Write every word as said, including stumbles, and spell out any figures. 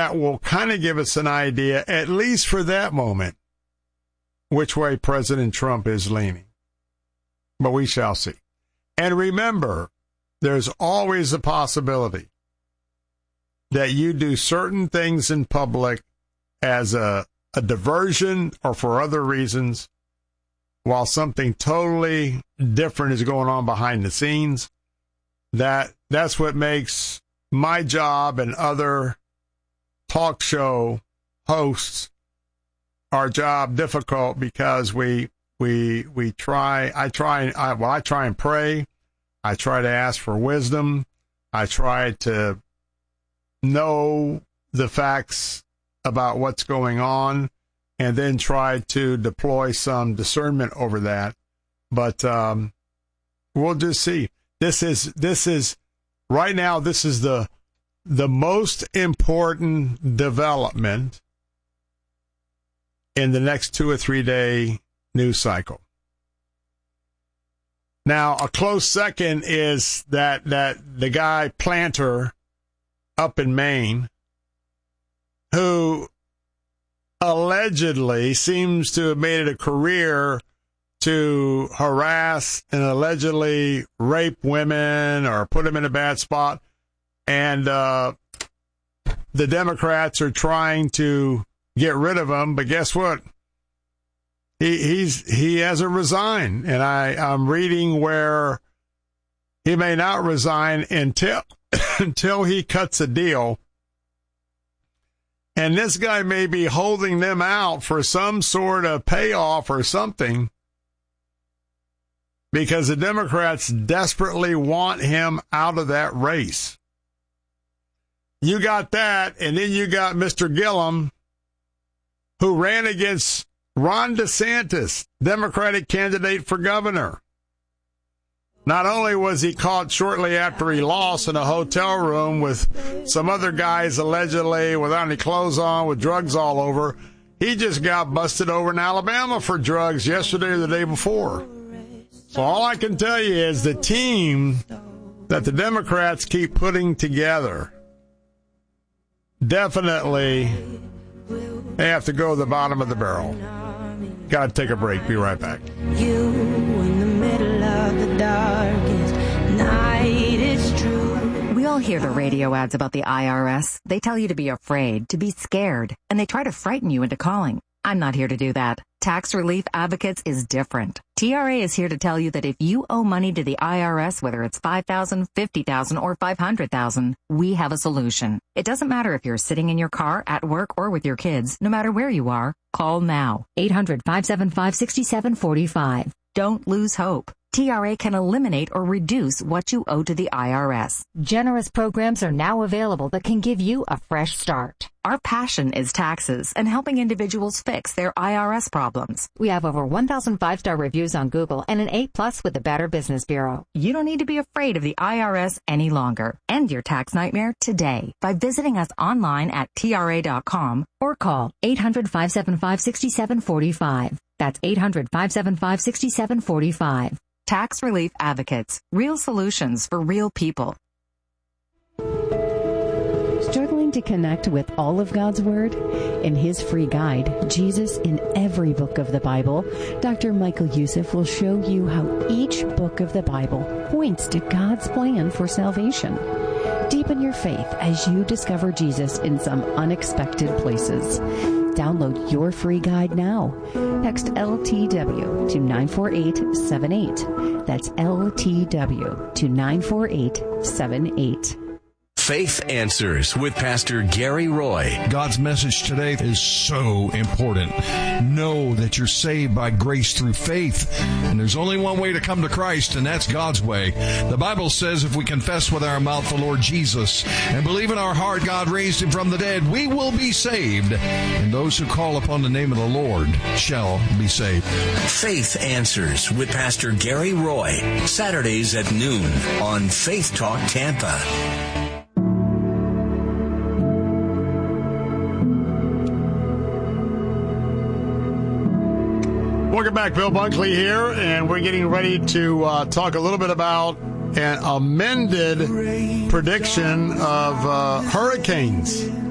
that will kind of give us an idea, at least for that moment, which way President Trump is leaning. But we shall see. And remember, there's always a possibility that you do certain things in public as a, a diversion or for other reasons, while something totally different is going on behind the scenes. That that's what makes my job and other talk show hosts our job difficult, because we we we try I try I well I try and pray, I try to ask for wisdom, I try to know the facts about what's going on, and then try to deploy some discernment over that. But um, we'll just see. This is this is right now. This is the the most important development in the next two or three day news cycle. Now, a close second is that that the guy Planter up in Maine, who allegedly seems to have made it a career to harass and allegedly rape women or put them in a bad spot. And uh, the Democrats are trying to get rid of him. But guess what? He he's he hasn't resigned. And I, I'm reading where he may not resign until until he cuts a deal. And this guy may be holding them out for some sort of payoff or something, because the Democrats desperately want him out of that race. You got that, and then you got Mister Gillum, who ran against Ron DeSantis, Democratic candidate for governor. Not only was he caught shortly after he lost in a hotel room with some other guys allegedly without any clothes on, with drugs all over, he just got busted over in Alabama for drugs yesterday or the day before. So all I can tell you is the team that the Democrats keep putting together, definitely they have to go to the bottom of the barrel. Got to take a break. Be right back. You in the middle of the darkest night, it's true. We all hear the radio ads about the I R S. They tell you to be afraid, to be scared, and they try to frighten you into calling. I'm not here to do that. Tax Relief Advocates is different. T R A is here to tell you that if you owe money to the I R S, whether it's five thousand dollars, fifty thousand dollars, or five hundred thousand dollars, we have a solution. It doesn't matter if you're sitting in your car, at work, or with your kids. No matter where you are, call now. eight hundred, five seven five, six seven four five. Don't lose hope. T R A can eliminate or reduce what you owe to the I R S. Generous programs are now available that can give you a fresh start. Our passion is taxes and helping individuals fix their I R S problems. We have over one thousand five-star reviews on Google and an A plus with the Better Business Bureau. You don't need to be afraid of the I R S any longer. End your tax nightmare today by visiting us online at T R A dot com or call eight hundred, five seven five, six seven four five. That's eight hundred, five seven five, six seven four five. Tax Relief Advocates. Real solutions for real people. Struggling to connect with all of God's Word? In his free guide, Jesus in Every Book of the Bible, Doctor Michael Youssef will show you how each book of the Bible points to God's plan for salvation. Deepen your faith as you discover Jesus in some unexpected places. Download your free guide now. Text L T W to nine four eight seven eight. That's L T W to nine four eight seven eight. Faith Answers with Pastor Gary Roy. God's message today is so important. Know that you're saved by grace through faith. And there's only one way to come to Christ, and that's God's way. The Bible says if we confess with our mouth the Lord Jesus and believe in our heart God raised him from the dead, we will be saved. And those who call upon the name of the Lord shall be saved. Faith Answers with Pastor Gary Roy. Saturdays at noon on Faith Talk Tampa. Welcome back. Bill Bunkley here, and we're getting ready to uh, talk a little bit about an amended prediction of uh, hurricanes